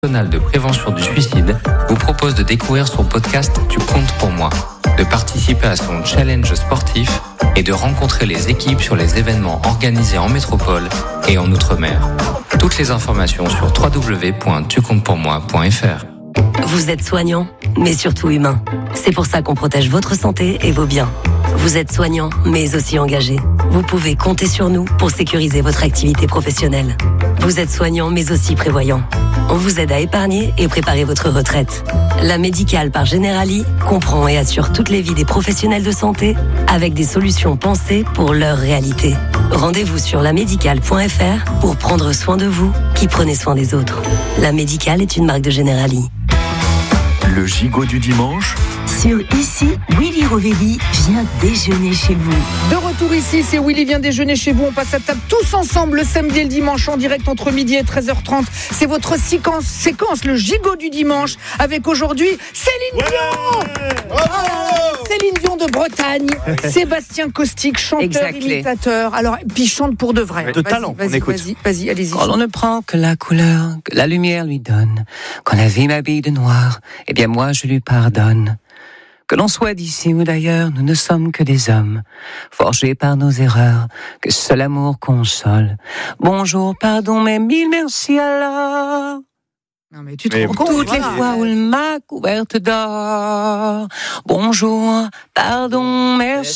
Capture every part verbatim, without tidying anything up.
national de prévention du suicide vous propose de découvrir son podcast Tu comptes pour moi, de participer à son challenge sportif et de rencontrer les équipes sur les événements organisés en métropole et en Outre-mer. Toutes les informations sur w w w point tu comptes pour moi point f r. Vous êtes soignant, mais surtout humain. C'est pour ça qu'on protège votre santé et vos biens. Vous êtes soignant, mais aussi engagé. Vous pouvez compter sur nous pour sécuriser votre activité professionnelle. Vous êtes soignant, mais aussi prévoyant. On vous aide à épargner et préparer votre retraite. La Médicale par Generali comprend et assure toutes les vies des professionnels de santé avec des solutions pensées pour leur réalité. Rendez-vous sur la médicale point f r pour prendre soin de vous qui prenez soin des autres. La Médicale est une marque de Generali. Le gigot du dimanche. Sur Ici, Willy Rovelli vient déjeuner chez vous. De retour ici, c'est Willy vient déjeuner chez vous. On passe à table tous ensemble le samedi et le dimanche en direct entre midi et treize heures trente. C'est votre séquence, séquence le gigot du dimanche avec aujourd'hui Céline Dion. Ouais ah, Céline Dion de Bretagne. Sébastien Caustic, chanteur, exactly. imitateur. Alors, puis chante pour de vrai. De vas-y, talent, vas-y, on écoute. Vas-y, vas-y, allez-y. Quand on ne prend que la couleur que la lumière lui donne, quand la vie m'habille de noir, eh bien moi je lui pardonne. Que l'on soit d'ici ou d'ailleurs, nous ne sommes que des hommes, forgés par nos erreurs, que seul amour console. Bonjour, pardon, mais mille merci alors. Non mais tu te mais rends compte, toutes voilà. les fois où il m'a couverte d'or. Bonjour, pardon,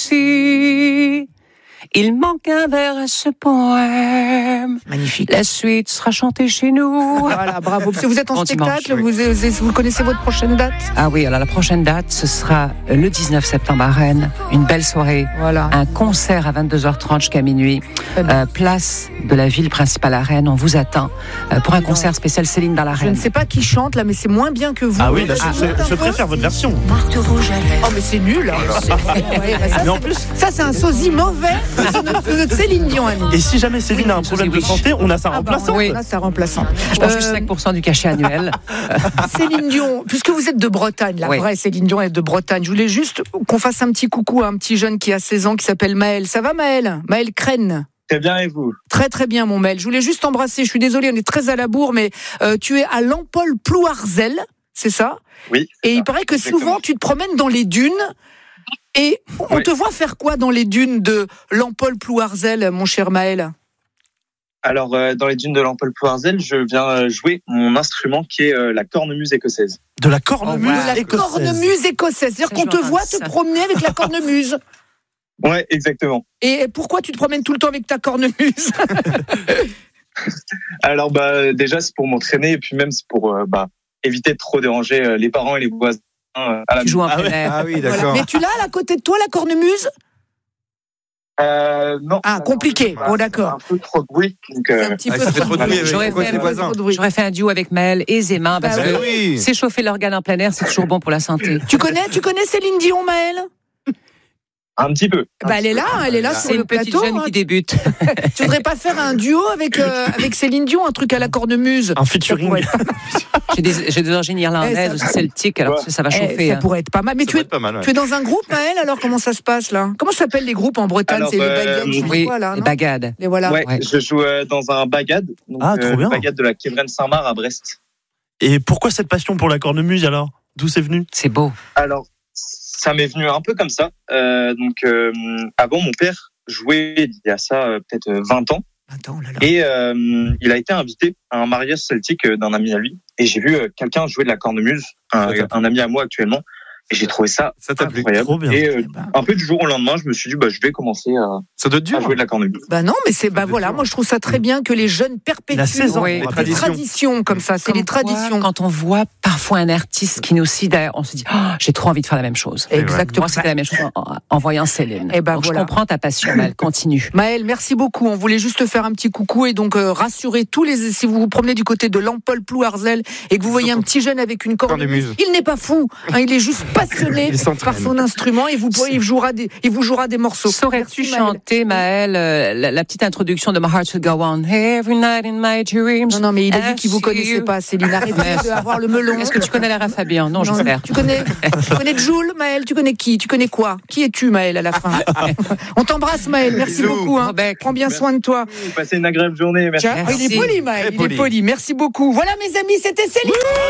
merci. Il manque un vers à ce poème. Magnifique. La suite sera chantée chez nous. Voilà, bravo. Parce que vous êtes en Bon spectacle, dimanche, vous, oui. vous, vous connaissez votre prochaine date ? Ah oui, alors la prochaine date, ce sera le dix-neuf septembre à Rennes. Une belle soirée. Voilà. Un concert à vingt-deux heures trente jusqu'à minuit. Euh, place de la ville principale à Rennes. On vous attend euh, pour un concert spécial Céline dans la Rennes. Je ne sais pas qui chante là, mais c'est moins bien que vous. Ah oui, là, ah, je, je, je préfère votre version. Marthe rouge à lèvres. Oh mais c'est nul. Ouais, bah ça, mais en c'est, plus, ça c'est un sosie mauvais de notre Céline Dion, ami. Et si jamais Céline a un problème de santé, on a sa Ah bah, remplaçante. oui, on a sa remplaçante. Je pense Euh, que cinq pour cent du cachet annuel. Céline Dion, puisque vous êtes de Bretagne, la oui. vraie Céline Dion est de Bretagne, je voulais juste qu'on fasse un petit coucou à un petit jeune qui a seize ans qui s'appelle Maël. Ça va Maël ? Maël Crène. Très bien, et vous ? Très très bien mon Maël. Je voulais juste t'embrasser, je suis désolée, on est très à la bourre, mais euh, tu es à Lampol-Plouarzel, c'est ça ? Oui. Et il ça, paraît que exactement. souvent tu te promènes dans les dunes. Et on oui. te voit faire quoi dans les dunes de Lampol-Plouarzel, mon cher Maël ? Alors, euh, dans les dunes de Lampol-Plouarzel, je viens euh, jouer mon instrument qui est euh, la cornemuse écossaise. De la cornemuse De la écossaise. cornemuse écossaise. C'est-à-dire Ça, qu'on je te m'entends voit ça. te promener avec la cornemuse. Ouais, exactement. Et pourquoi tu te promènes tout le temps avec ta cornemuse ? Alors, bah, déjà, c'est pour m'entraîner et puis même c'est pour euh, bah, éviter de trop déranger euh, les parents et les voisins euh, à la Tu joues en Ah plein ouais. air. Ah oui, Voilà. d'accord. Mais tu l'as à côté de toi, la cornemuse ? Euh, non. Ah, compliqué. Bah, Bon, d'accord. Un peu trop de bruit. Donc, C'est euh, un petit Ah, peu ça fait trop de bruit avec J'aurais quoi, fait ses un peu voisins. J'aurais fait un duo avec Maël aisément parce Bah que oui. s'échauffer l'organe en plein air, c'est toujours bon pour la santé. Tu connais, tu connais Céline Dion, Maël ? un petit peu. Bah, elle est là, elle est là sur C'est le une petite plateau. jeune hein. qui débute. Tu voudrais pas faire un duo avec, euh, avec Céline Dion, un truc à la cornemuse ? Un featuring. Ça pourrait être- J'ai des, j'ai des origines irlandaises, Eh, ça- aussi celtiques, alors Ouais. ça va Eh, chauffer. ça hein. pourrait être pas mal. Mais Ça tu doit es, être pas mal. ouais. tu es dans un groupe, Maël, alors comment ça se passe là ? Comment s'appellent les groupes en Bretagne ? Alors, C'est les euh, bagades, je sais Oui, quoi, là, les non bagades. Et voilà. Ouais, Ouais. je joue euh, dans un bagad. Donc, Ah, trop euh, bien. le bagad de la Kévrenne Saint-Marc à Brest. Et pourquoi cette passion pour la cornemuse alors ? D'où c'est venu ? C'est beau. Alors, ça m'est venu un peu comme ça. Euh, donc, euh, avant, mon père jouait il y a ça euh, peut-être vingt ans. Attends, là, là. Et euh, il a été invité à un mariage celtique euh, d'un ami à lui. Et j'ai vu euh, quelqu'un jouer de la cornemuse, un, Ça t'a un ami à moi actuellement. Et j'ai trouvé ça Ça t'a plu. incroyable. Trop bien. Et euh, Bah, un peu du jour au lendemain, je me suis dit, bah, je vais commencer à, Ça doit être dur. à jouer de la cornemuse. bah non, mais c'est bah doit être voilà. dur. Moi, je trouve ça très bien que les jeunes perpétuent Il a seize ans. Oui. les Les traditions. traditions comme ça. C'est Comme les quoi, traditions. Quand on voit parfois un artiste qui nous sidère, on se dit oh, j'ai trop envie de faire la même chose. Exactement. Moi, c'était la même chose en, en voyant Céline. Eh ben, donc, voilà. je comprends ta passion, mais elle continue. Maël, merci beaucoup. On voulait juste faire un petit coucou et donc euh, rassurer tous les. Si vous vous promenez du côté de Lampol-Plouarzel et que vous voyez un petit jeune avec une cornemuse, Cornemuse. il n'est pas fou. Hein, il est juste passionné par son instrument et vous, il, jouera des, il vous jouera des morceaux. Saurais-tu chanter, Maëlle, euh, la, la petite introduction de My Heart Will Go On? Every night in my dreams. Non, non, mais il a dit qu'il vous connaissait pas, Céline. Arrêtez d'avoir le melon. Est-ce que tu connais Lara Fabian? Non, non, j'espère. Tu connais, tu connais Jules, Maëlle? Tu connais qui? Tu connais quoi? Qui es-tu, Maëlle, à la fin? On t'embrasse, Maëlle. Merci Bisous. beaucoup. Hein. Prends bien soin de toi. Passez une agréable journée. Merci. Tiens, merci. Il est poli, Maëlle. Il est poli. Merci beaucoup. Voilà, mes amis, c'était Céline.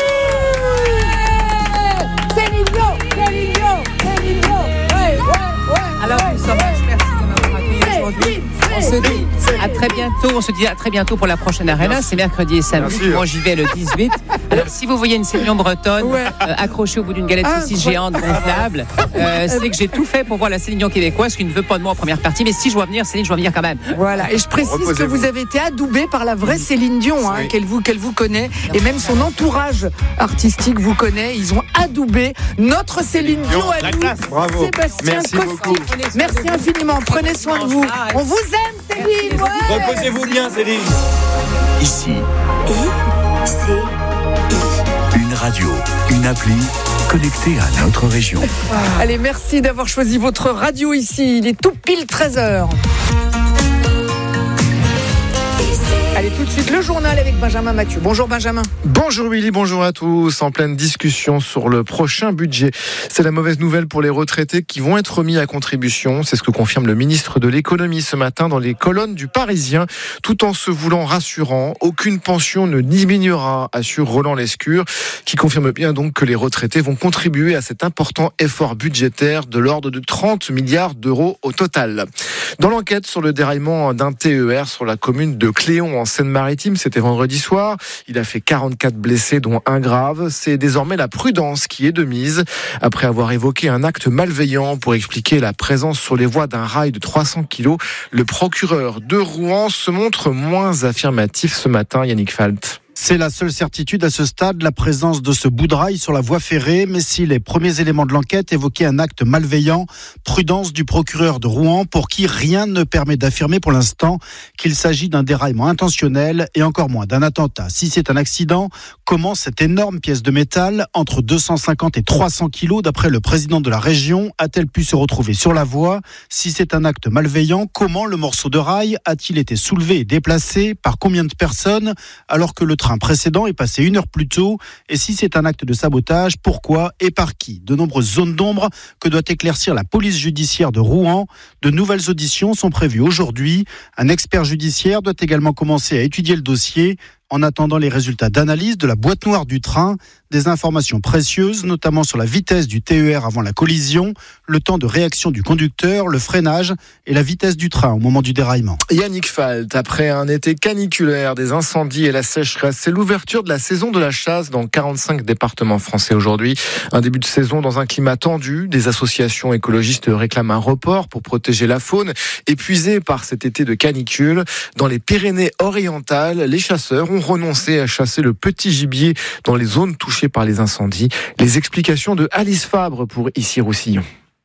Céline Dion, Céline Dion, Céline Dion. Ouais, ouais, ouais. Alors, nous sommes merci de m'avoir accueilli aujourd'hui. On se dit à très bientôt. On se dit à très bientôt pour la prochaine Arena. C'est mercredi et samedi. Moi, j'y vais le dix-huit. Alors, si vous voyez une Céline bretonne ouais. euh, accrochée au bout d'une galette saucisse ah, géante gonflable, euh, c'est que j'ai tout fait pour voir la Céline Dion québécoise, qui ne veut pas de moi en première partie. Mais si je dois venir, Céline, je dois venir quand même. Voilà. Et je précise que vous avez été adoubé par la vraie Céline Dion, hein, oui. qu'elle vous qu'elle vous connaît, et même son entourage artistique vous connaît. Ils ont adoubé notre Céline Dion à nous. Bravo. Sébastien Merci Costi. beaucoup. Merci infiniment. Prenez soin de vous. On vous aime, Céline. Ouais. Reposez-vous bien, Céline. Ici. I, C, I. Une radio, une appli connectée à notre région. Allez, merci d'avoir choisi votre radio ici. Il est tout pile treize heures. Allez, tout de suite, le journal avec Benjamin Mathieu. Bonjour Benjamin. Bonjour Willy, bonjour à tous. En pleine discussion sur le prochain budget. C'est la mauvaise nouvelle pour les retraités qui vont être mis à contribution. C'est ce que confirme le ministre de l'économie ce matin dans les colonnes du Parisien, tout en se voulant rassurant. Aucune pension ne diminuera, assure Roland Lescure, qui confirme bien donc que les retraités vont contribuer à cet important effort budgétaire de l'ordre de trente milliards d'euros au total. Dans l'enquête sur le déraillement d'un T E R sur la commune de Cléon en Seine-Maritime, c'était vendredi soir. Il a fait quarante-quatre blessés, dont un grave. C'est désormais la prudence qui est de mise. Après avoir évoqué un acte malveillant pour expliquer la présence sur les voies d'un rail de trois cents kilos, le procureur de Rouen se montre moins affirmatif ce matin, Yannick Falt. C'est la seule certitude à ce stade, la présence de ce bout de rail sur la voie ferrée. Mais si les premiers éléments de l'enquête évoquaient un acte malveillant, prudence du procureur de Rouen, pour qui rien ne permet d'affirmer pour l'instant qu'il s'agit d'un déraillement intentionnel et encore moins d'un attentat. Si c'est un accident, comment cette énorme pièce de métal, entre deux cent cinquante et trois cents kilos, d'après le président de la région, a-t-elle pu se retrouver sur la voie? Si c'est un acte malveillant, comment le morceau de rail a-t-il été soulevé et déplacé? Par combien de personnes? Alors que le train précédent est passé une heure plus tôt. Et si c'est un acte de sabotage, pourquoi et par qui? De nombreuses zones d'ombre que doit éclaircir la police judiciaire de Rouen. De nouvelles auditions sont prévues aujourd'hui. Un expert judiciaire doit également commencer à étudier le dossier. En attendant les résultats d'analyse de la boîte noire du train, des informations précieuses, notamment sur la vitesse du T E R avant la collision, le temps de réaction du conducteur, le freinage et la vitesse du train au moment du déraillement. Yannick Falt, après un été caniculaire, des incendies et la sécheresse, c'est l'ouverture de la saison de la chasse dans quarante-cinq départements français aujourd'hui. Un début de saison dans un climat tendu. Des associations écologistes réclament un report pour protéger la faune, épuisée par cet été de canicule. Dans les Pyrénées-Orientales, les chasseurs ont renoncé à chasser le petit gibier dans les zones touchées par les incendies. Les explications de Alice Fabre pour Ici Roussillon.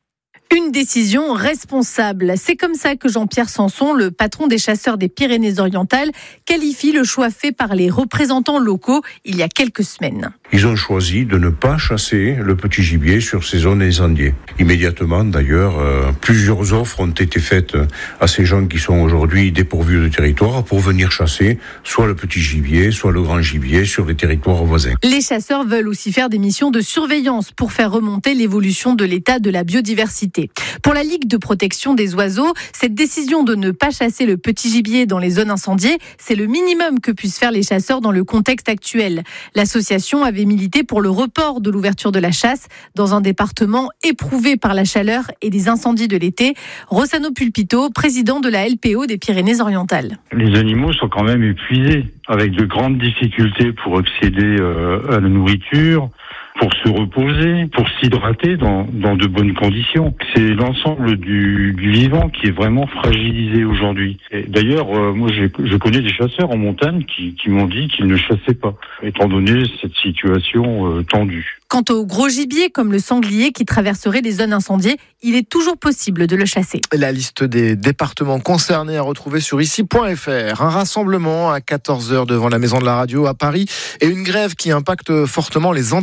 Une décision responsable. C'est comme ça que Jean-Pierre Sanson, le patron des chasseurs des Pyrénées-Orientales, qualifie le choix fait par les représentants locaux il y a quelques semaines. Ils ont choisi de ne pas chasser le petit gibier sur ces zones incendiées. Immédiatement, d'ailleurs, euh, plusieurs offres ont été faites à ces gens qui sont aujourd'hui dépourvus de territoire pour venir chasser soit le petit gibier, soit le grand gibier sur les territoires voisins. Les chasseurs veulent aussi faire des missions de surveillance pour faire remonter l'évolution de l'état de la biodiversité. Pour la Ligue de protection des oiseaux, cette décision de ne pas chasser le petit gibier dans les zones incendiées, c'est le minimum que puissent faire les chasseurs dans le contexte actuel. L'association avait milité pour le report de l'ouverture de la chasse dans un département éprouvé par la chaleur et les incendies de l'été. Rossano Pulpito, président de la L P O des Pyrénées-Orientales. Les animaux sont quand même épuisés, avec de grandes difficultés pour accéder euh, à la nourriture, pour se reposer, pour s'hydrater dans, dans de bonnes conditions. C'est l'ensemble du, du vivant qui est vraiment fragilisé aujourd'hui. Et d'ailleurs, euh, moi, je, je connais des chasseurs en montagne qui, qui m'ont dit qu'ils ne chassaient pas, étant donné cette situation euh, tendue. Quant au gros gibier, comme le sanglier qui traverserait les zones incendiées, il est toujours possible de le chasser. La liste des départements concernés à retrouver sur ici point f r. Un rassemblement à quatorze heures devant la Maison de la Radio à Paris et une grève qui impacte fortement les antennes de radio.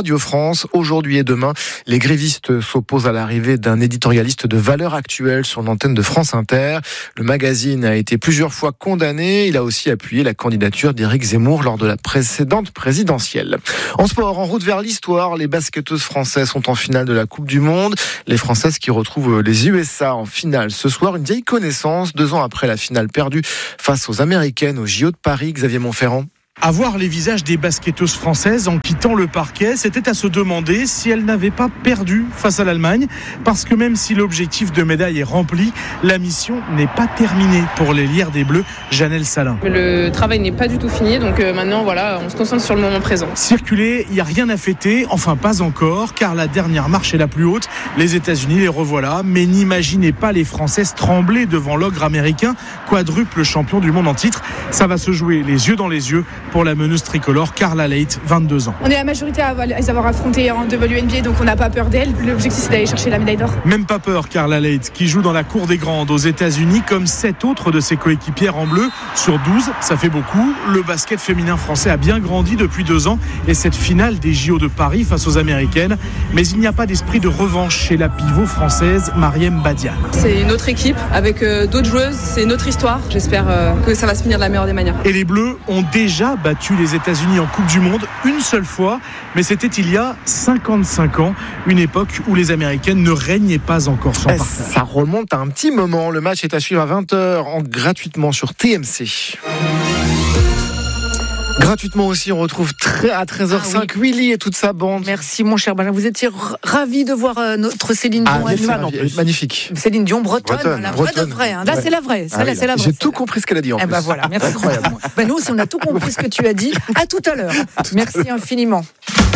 Radio France. Aujourd'hui et demain, les grévistes s'opposent à l'arrivée d'un éditorialiste de valeur actuelle sur l'antenne de France Inter. Le magazine a été plusieurs fois condamné. Il a aussi appuyé la candidature d'Éric Zemmour lors de la précédente présidentielle. En sport, en route vers l'histoire, les basketteuses françaises sont en finale de la Coupe du Monde. Les Françaises qui retrouvent les U S A en finale ce soir. Une vieille connaissance, deux ans après la finale perdue face aux Américaines au J O de Paris. Xavier Montferrand. Avoir les visages des basketteuses françaises en quittant le parquet, c'était à se demander si elles n'avaient pas perdu face à l'Allemagne. Parce que même si l'objectif de médaille est rempli, la mission n'est pas terminée pour les Lières des Bleus. Janelle Salin. Le travail n'est pas du tout fini, donc euh, maintenant voilà, on se concentre sur le moment présent. Circuler, il n'y a rien à fêter, enfin pas encore, car la dernière marche est la plus haute. Les États-Unis les revoilà, mais n'imaginez pas les Françaises trembler devant l'ogre américain, quadruple champion du monde en titre. Ça va se jouer les yeux dans les yeux pour la meneuse tricolore Carla Leight, vingt-deux ans. On est la majorité à les avoir affrontés en W N B A, donc on n'a pas peur d'elle. L'objectif, c'est d'aller chercher la médaille d'or. Même pas peur, Carla Leight, qui joue dans la cour des grandes aux États-Unis, comme sept autres de ses coéquipières en bleu. Sur douze, ça fait beaucoup. Le basket féminin français a bien grandi depuis deux ans et cette finale des J O de Paris face aux Américaines. Mais il n'y a pas d'esprit de revanche chez la pivot française Marième Badiane. C'est une autre équipe avec euh, d'autres joueuses, c'est une autre histoire. J'espère euh, que ça va se finir de la meilleure des manières. Et les Bleus ont déjà battu les États-Unis en Coupe du Monde une seule fois, mais c'était il y a cinquante-cinq ans, une époque où les Américaines ne régnaient pas encore son partage. Ça remonte à un petit moment. Le match est à suivre à vingt heures en gratuitement sur T M C. Gratuitement aussi, on retrouve très à treize heures cinq ah oui. Willy et toute sa bande. Merci mon cher Benjamin. Vous étiez r- ravi de voir euh, notre Céline Dion. Ah, fan en plus. Magnifique. Céline Dion bretonne, bretonne la bretonne. vraie de vraie. Hein. Là, ouais. c'est la vraie. Ça, ah, là, oui, c'est la vraie. J'ai tout compris ce qu'elle a dit en eh plus. Ben voilà, merci. Incroyable. Ben nous aussi, on a tout compris ce que tu as dit. À tout à l'heure. Tout merci à l'heure. Infiniment.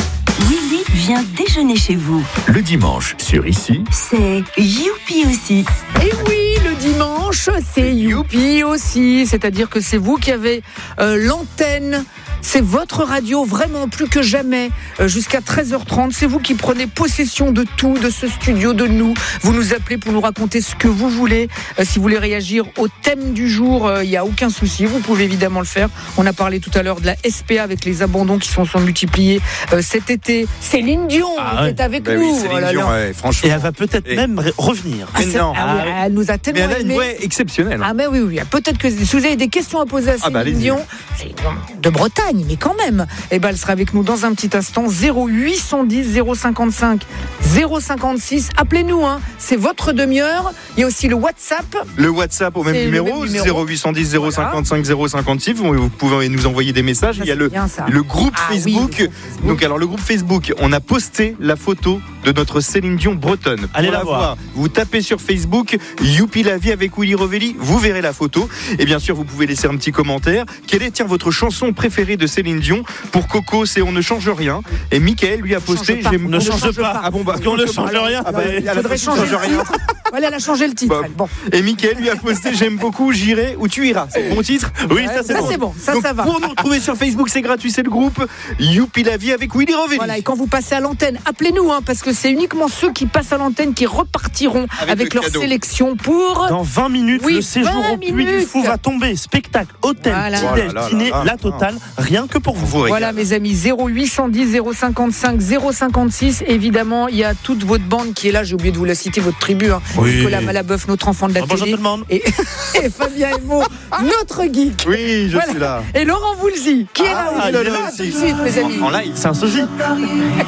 Willy vient déjeuner chez vous. Le dimanche, sur Ici, c'est Youpi aussi. Et oui, le dimanche, c'est Youpi aussi. C'est-à-dire que c'est vous qui avez euh, l'antenne. C'est votre radio, vraiment plus que jamais, euh, jusqu'à treize heures trente. C'est vous qui prenez possession de tout, de ce studio, de nous. Vous nous appelez pour nous raconter ce que vous voulez. Euh, si vous voulez réagir au thème du jour, il euh, n'y a aucun souci. Vous pouvez évidemment le faire. On a parlé tout à l'heure de la S P A avec les abandons qui sont, sont multipliés euh, cet été. Céline Dion ah, était ouais. avec bah nous. Oui, Céline oh Dion, ouais, franchement. Et elle va peut-être et... même revenir. Ah, non. Ah, oui, elle nous a tellement mais elle a une voix exceptionnelle. Ah mais oui, oui. Peut-être que si vous avez des questions à poser à Céline ah bah, Dion, c'est de Bretagne, mais quand même. Eh ben, elle sera avec nous dans un petit instant. zéro huit cent dix zéro cinquante-cinq zéro cinquante-six. Appelez-nous, hein. C'est votre demi-heure. Il y a aussi le WhatsApp. Le WhatsApp au même numéro, même numéro, zéro huit cent dix zéro cinquante-cinq zéro cinquante-six. Vous, vous pouvez nous envoyer des messages. Ça, il y a le, le groupe ah, Facebook. Oui, le Facebook. Donc, alors, le groupe Facebook, on a posté la photo de notre Céline Dion bretonne. Pour Allez la, la voir. voir. Vous tapez sur Facebook Youpi la vie avec Willy Rovelli. Vous verrez la photo. Et bien sûr, vous pouvez laisser un petit commentaire. Quelle est, tiens, votre chanson préférée de Céline Dion? Pour Coco, c'est On ne change rien. Et Mickaël lui a posté On ne change, change pas. pas. Ah bon, bah, on ne change rien. Ah bah, il faudrait changer rien. Voilà, elle a changé le titre. Bah, bon. Et Mickaël lui a posté J'aime beaucoup, j'irai où tu iras. C'est bon titre? Oui, ça c'est ça, bon. C'est bon. Ça, Donc, ça va. Pour nous retrouver sur Facebook, c'est gratuit, c'est le groupe Youpi la vie avec Willy Rovelli. Voilà, et quand vous passez à l'antenne, appelez-nous, hein, parce que c'est uniquement ceux qui passent à l'antenne qui repartiront avec, avec leur cadeau. Sélection pour. Dans vingt minutes, oui, le séjour au Puy du Fou va tomber. Spectacle, hôtel, voilà. petit-déj, voilà, dîner, la totale, rien que pour vous. vous voilà, mes amis, zéro huit cent dix zéro cinquante-cinq zéro cinquante-six. Évidemment, il y a toute votre bande qui est là. J'ai oublié de vous la citer, votre tribu. Hein. Oui. Nicolas Malabeuf, notre enfant de la oh, télé. Bonjour tout le monde. Et, et Fabien Emo, notre geek. Oui, je voilà. suis là. Et Laurent Voulzy, qui ah, est là, ah, là, là, là tout de suite, mes amis. En live. C'est un sosie.